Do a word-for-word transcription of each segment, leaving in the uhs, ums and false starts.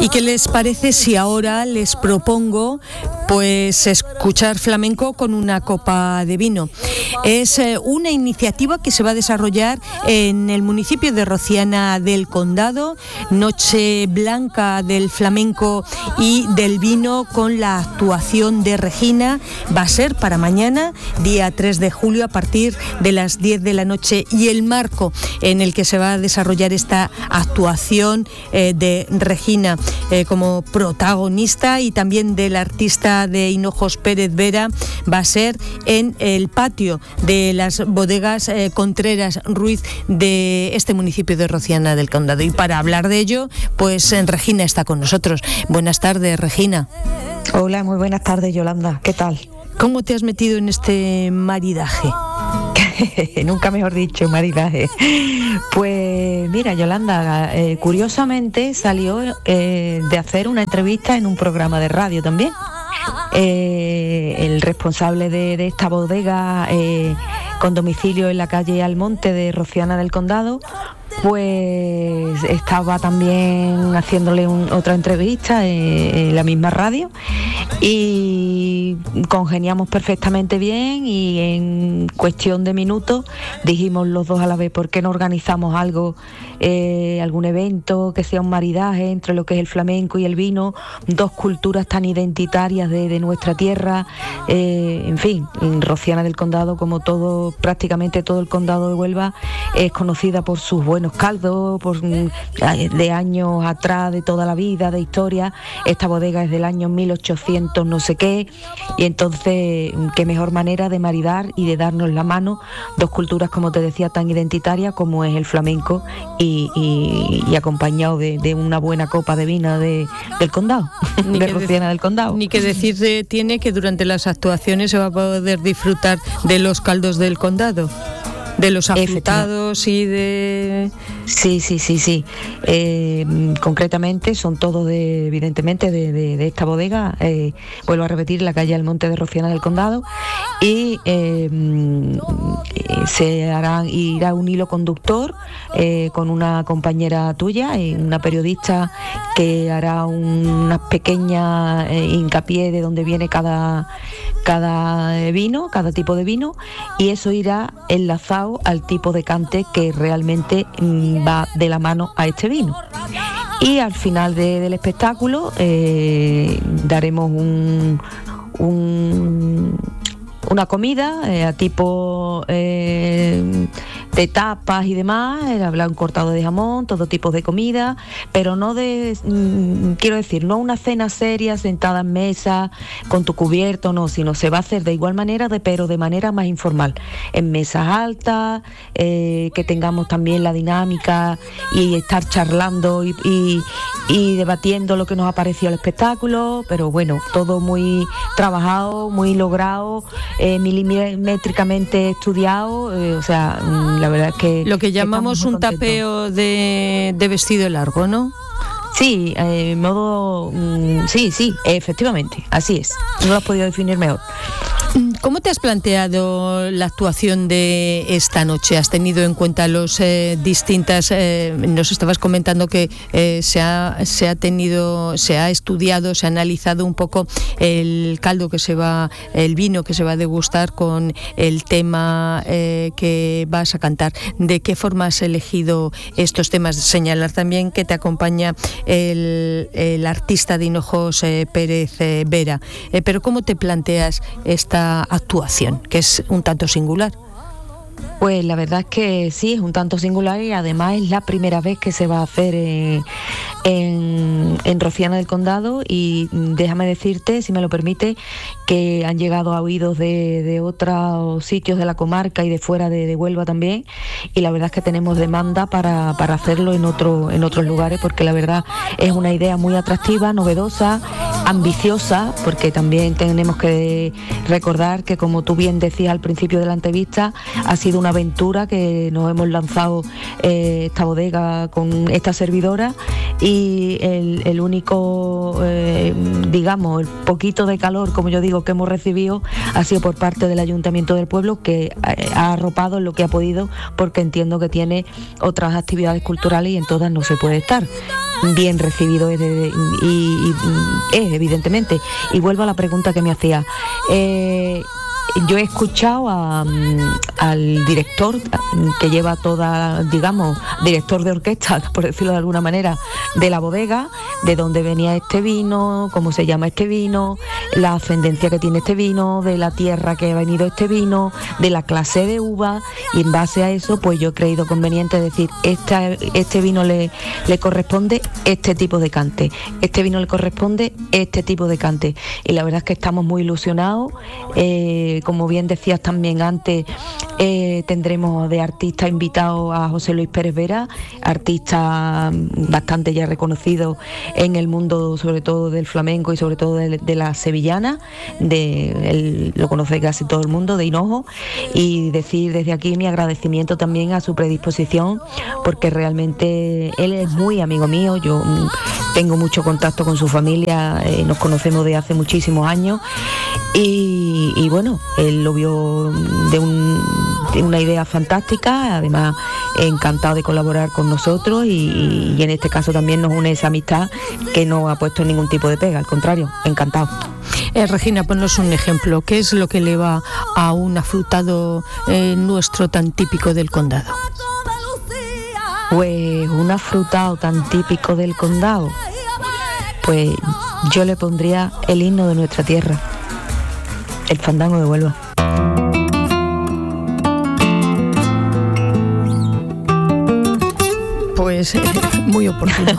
¿Y qué les parece si ahora les propongo pues escuchar flamenco con una copa de vino? Es eh, una iniciativa que se va a desarrollar en el municipio de Rociana del Condado, Noche Blanca del Flamenco y del Vino con la actuación de Regina. Va a ser para mañana, día tres de julio, a partir de las diez de la noche, y el marco en el que se va a desarrollar esta actuación eh, de Regina eh, como protagonista y también del artista de Hinojos Pérez Vera va a ser en el patio de las bodegas eh, Contreras Ruiz de este municipio de Rociana del Condado. Y para hablar de ello, pues eh, Regina está con nosotros. Buenas tardes, Regina. Hola, muy buenas tardes, Yolanda. ¿Qué tal? ¿Cómo te has metido en este maridaje? Nunca mejor dicho, maridaje. Pues mira, Yolanda, eh, curiosamente salió eh, de hacer una entrevista en un programa de radio también. Eh, el responsable de, de esta bodega eh, con domicilio en la calle Almonte de Rociana del Condado, pues estaba también haciéndole un, otra entrevista eh, en la misma radio, y congeniamos perfectamente bien, y en cuestión de minutos dijimos los dos a la vez: ¿por qué no organizamos algo, eh, algún evento que sea un maridaje entre lo que es el flamenco y el vino, dos culturas tan identitarias de, de nuestra tierra? Eh, en fin, en Rociana del Condado, como todo, prácticamente todo el condado de Huelva, es conocida por sus buenos caldos, por, de años atrás, de toda la vida, de historia. Esta bodega es del año mil ochocientos no sé qué, y entonces qué mejor manera de maridar y de darnos la mano dos culturas, como te decía, tan identitarias como es el flamenco, y, y, y acompañado de, de una buena copa de vino de, del condado, ni de Rociana del Condado. Ni que decir eh, tiene que durante las actuaciones se va a poder disfrutar de los caldos del condado, de los afrutados y de... Sí, sí, sí, sí. Eh, concretamente son todos, de, evidentemente, de, de, de esta bodega. Eh, vuelvo a repetir, la calle Almonte de Rociana del Condado. Y eh, se hará, irá un hilo conductor eh, con una compañera tuya, una periodista, que hará unas pequeñas eh, hincapié de dónde viene cada, cada vino, cada tipo de vino, y eso irá enlazado al tipo de cante que realmente mmm, va de la mano a este vino. Y al final de, del espectáculo eh, daremos un, un una comida eh, a tipo eh, de tapas y demás. Habrá un cortado de jamón, todo tipo de comida, pero no de, mm, quiero decir, no una cena seria sentada en mesa con tu cubierto, no, sino se va a hacer de igual manera, de, pero de manera más informal, en mesas altas, eh, que tengamos también la dinámica y estar charlando y, y, y debatiendo lo que nos ha parecido el espectáculo, pero bueno, todo muy trabajado, muy logrado, eh, milimétricamente estudiado, eh, o sea, la verdad es que... Lo que llamamos un contentos. tapeo de, de vestido largo, ¿no? Sí, en eh, modo... Mm, sí, sí, efectivamente, así es. No lo has podido definir mejor. ¿Cómo te has planteado la actuación de esta noche? ¿Has tenido en cuenta los eh, distintas... Eh, nos estabas comentando que eh, se ha se ha tenido, se ha estudiado, se ha analizado un poco el caldo que se va, el vino que se va a degustar con el tema eh, que vas a cantar. ¿De qué forma has elegido estos temas? Señalar también que te acompaña el, el artista de Hinojos eh, Pérez eh, Vera. Eh, pero ¿cómo te planteas esta actuación, que es un tanto singular? Pues la verdad es que sí, es un tanto singular, y además es la primera vez que se va a hacer en, en, en Rociana del Condado, y déjame decirte, si me lo permite, que han llegado a oídos de, de otros sitios de la comarca y de fuera de, de Huelva también, y la verdad es que tenemos demanda para, para hacerlo en, otro, en otros lugares, porque la verdad es una idea muy atractiva, novedosa, ambiciosa, porque también tenemos que recordar que, como tú bien decías al principio de la entrevista, ha sido una aventura que nos hemos lanzado eh, esta bodega con esta servidora, y el, el único, eh, digamos, el poquito de calor, como yo digo, que hemos recibido ha sido por parte del Ayuntamiento del pueblo, que ha arropado en lo que ha podido, porque entiendo que tiene otras actividades culturales y en todas no se puede estar. bien recibido es de, y, y es evidentemente. Y vuelvo a la pregunta que me hacía. Eh, Yo he escuchado a, al director que lleva toda, digamos, director de orquesta, por decirlo de alguna manera, de la bodega, de dónde venía este vino, cómo se llama este vino, la ascendencia que tiene este vino, de la tierra que ha venido este vino, de la clase de uva, y en base a eso, pues yo he creído conveniente decir, esta, este vino le, le corresponde este tipo de cante, este vino le corresponde este tipo de cante. Y la verdad es que estamos muy ilusionados. Eh, Como bien decías también antes, eh, tendremos de artista invitado a José Luis Pérez Vera, artista bastante ya reconocido en el mundo, sobre todo del flamenco y sobre todo de, de la sevillana, de, él lo conoce casi todo el mundo, de Hinojo, y decir desde aquí mi agradecimiento también a su predisposición, porque realmente él es muy amigo mío, yo tengo mucho contacto con su familia, eh, nos conocemos de hace muchísimos años, y, y bueno, él lo vio de, un, de una idea fantástica, además encantado de colaborar con nosotros y, y en este caso también nos une esa amistad que no ha puesto ningún tipo de pega, al contrario, encantado. Eh, Regina, ponnos un ejemplo, ¿qué es lo que le va a un afrutado eh, nuestro tan típico del condado? Pues un afrutado tan típico del condado, pues yo le pondría el himno de nuestra tierra, el fandango de Huelva. Pues eh, muy oportuno.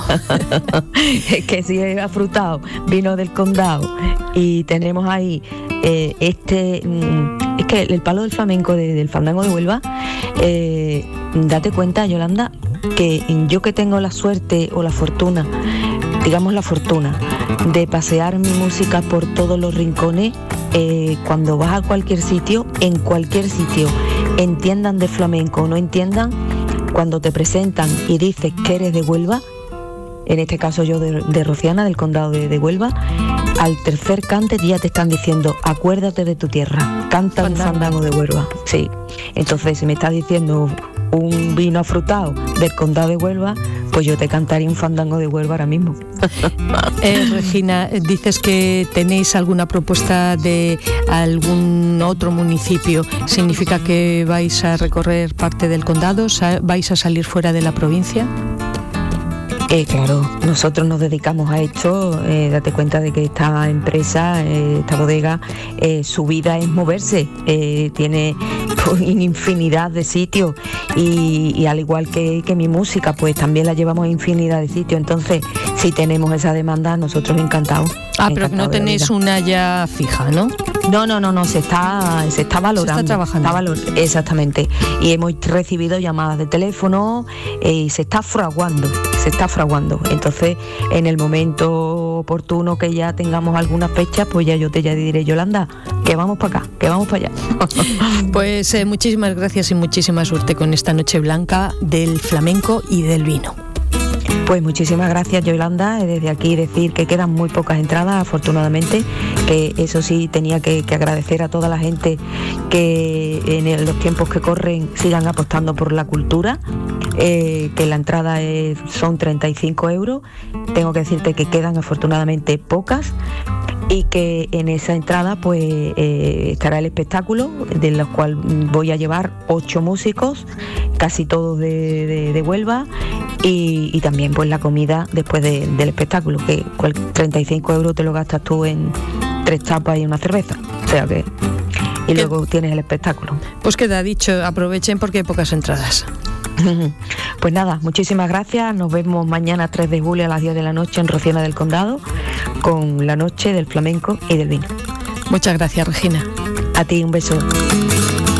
Es que si es afrutado, vino del condado y tenemos ahí eh, este... Mm, es que el palo del flamenco de, del fandango de Huelva, eh, date cuenta, Yolanda, que yo que tengo la suerte o la fortuna, digamos la fortuna, de pasear mi música por todos los rincones, eh, cuando vas a cualquier sitio, en cualquier sitio, entiendan de flamenco o no entiendan, cuando te presentan y dices que eres de Huelva, en este caso yo de, de Rociana, del condado de, de Huelva, al tercer cante ya te están diciendo, acuérdate de tu tierra, canta un fandango de Huelva. Sí, entonces si me estás diciendo un vino afrutado del condado de Huelva, pues yo te cantaría un fandango de Huelva ahora mismo. Eh, Regina, dices que tenéis alguna propuesta de algún otro municipio. ¿Significa que vais a recorrer parte del condado? ¿Vais a salir fuera de la provincia? Eh, claro, nosotros nos dedicamos a esto, eh, date cuenta de que esta empresa, eh, esta bodega, eh, su vida es moverse, eh, tiene pues, infinidad de sitios y, y al igual que, que mi música, pues también la llevamos a infinidad de sitios, entonces si tenemos esa demanda, nosotros encantados. Ah, pero no tenéis una ya fija, ¿no? No, no, no, no, se está, se está valorando. Se está trabajando. Está valor, exactamente. Y hemos recibido llamadas de teléfono eh, y se está fraguando, se está fraguando. Entonces, en el momento oportuno que ya tengamos alguna fecha, pues ya yo te ya diré, Yolanda, que vamos para acá, que vamos para allá. Pues eh, muchísimas gracias y muchísima suerte con esta noche blanca del flamenco y del vino. Pues muchísimas gracias, Yolanda. Desde aquí decir que quedan muy pocas entradas, afortunadamente, que eso sí tenía que, que agradecer a toda la gente que en el, los tiempos que corren sigan apostando por la cultura, eh, que la entrada es, son treinta y cinco euros. Tengo que decirte que quedan afortunadamente pocas y que en esa entrada pues eh, estará el espectáculo, de los cual voy a llevar ocho músicos, casi todos de, de, de Huelva, y, y también pues la comida después de, del espectáculo, que treinta y cinco euros te lo gastas tú en tres tapas y una cerveza, o sea que y luego tienes el espectáculo. Pues queda dicho, aprovechen porque hay pocas entradas. Pues nada, muchísimas gracias, nos vemos mañana tres de julio a las diez de la noche en Rociana del Condado con la noche del flamenco y del vino. Muchas gracias, Regina. A ti un beso.